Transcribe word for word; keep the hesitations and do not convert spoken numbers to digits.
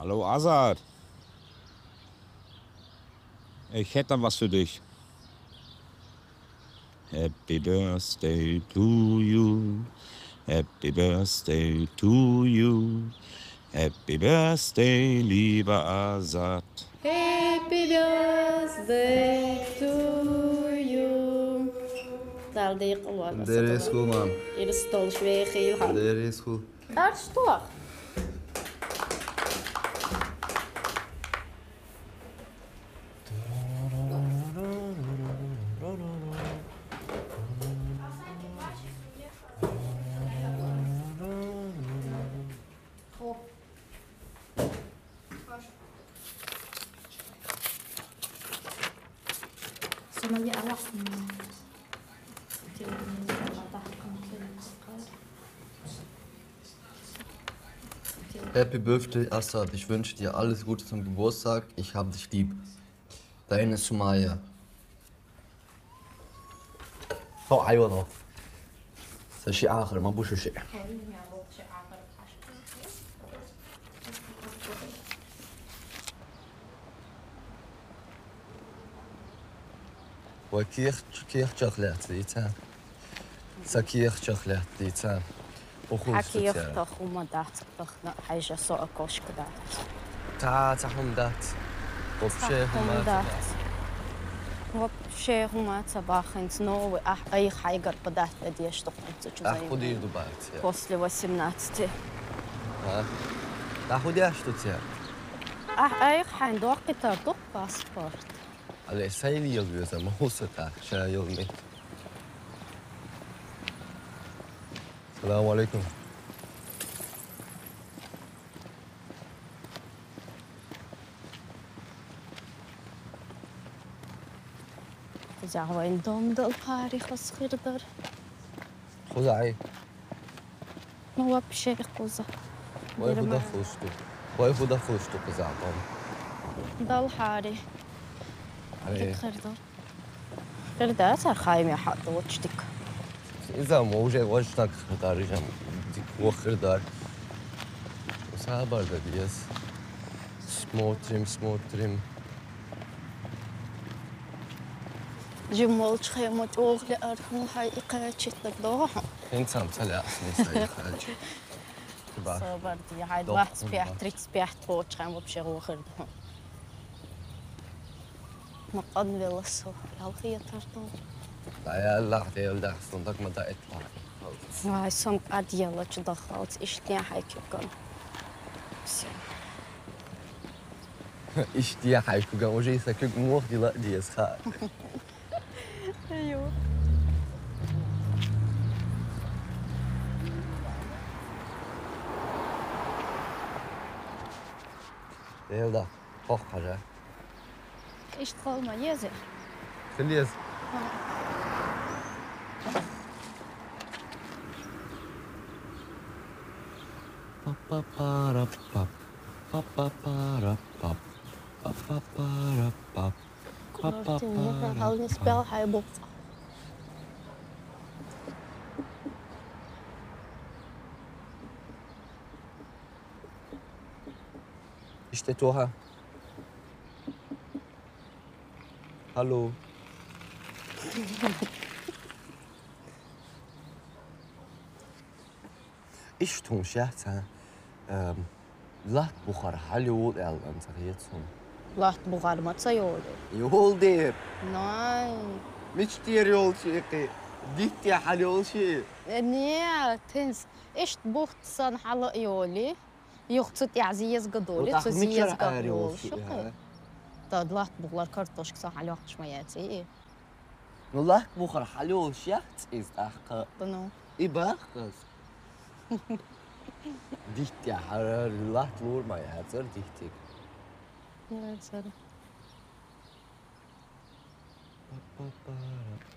Hallo Azad. Ich hätte dann was für dich. Happy birthday to you. Happy birthday to you. Happy birthday, lieber Azad. Happy birthday to you. Daar de ik al wat. Der is goed, man. Hier is stol schweeg heel hard. Der is goed. Daar is toch. Semuanya awak. Happy Birthday, Assad. Ich wünsche dir alles Gute zum Geburtstag. Ich hab dich lieb. Deine Sumaya. Oh, أيوة. ده شيء آخر ما بوش شيء. وكيخ كيخ شغلات ديتان. سكيخ شغلات ديتان. حكي يختخ وما دات تخنا حاجة سوء كوش كدات. تا تحوم دات. وبشيخ وما دات. وبشيخ وما تباخن سنو أح أي حاجة بدات بدي أشتغل تجزي. أخذي دبات. после восемнадцати. ها. تأخذي أشتوتيا. أح أي حين دوقي تردق باسبورت. على سيلي يلبيوزا ما هو ستا شا يومي. السلام عليكم. زعوين دوم دل باري خص خيردر. خوزا عي. نواب شيخ خوزا. واي خودا خوشتو. واي خودا خوشتو كزا دوم. دل حاري. علي. خيردر. خيردر سر خايم يا حد وجدك. إذا موجة وجدك خيردر جم ديك وخيردر. وسابر بديس. سموتريم سموتريم. جمول خيمة أغلى أرخم هاي إقاعدت لقدوها. إنسان تلا نسأل خارج. صبر دي هاي واحد سبيح تريكس بيح تبوش خيمة بشغل خيردهم. مقدم للصو يالخي تردو. لا يا الله ديال ده صندوق ما ده إطلاع. هاي سم أديلا تدخلت إشتيا هاي كيكون. إشتيا هاي كيكون وجي سكيك موخ دي لا دي إسخاء. أيوه. ديال ده خوخ حاجة. إيش تقول ما يزه؟ خلي يز. بابا بارا باب بابا بارا باب بابا بارا باب بابا بارا. هاو نسبة هاي بوف. اشتتوها. هالو. إيش توم شهتها؟ لا بخار هاليول إعلان تغييرهم. لا بخار ما تسيول. يول دير. ناي. مش دير يول شيء. ديت يا حليول شيء. نيا تنس. إيش تبوخت صن حلا يولي. يختصت يعزيز قدولي. تزيز قدول. شقي. تدلات بخار كرتوش كسان على وقت شوياتي. والله بخار حليول شهت إز أحق. تنو. إباخس. Dicht ja, haar lacht loer maar ja, het is dicht ik. Ja, het is er. Papa,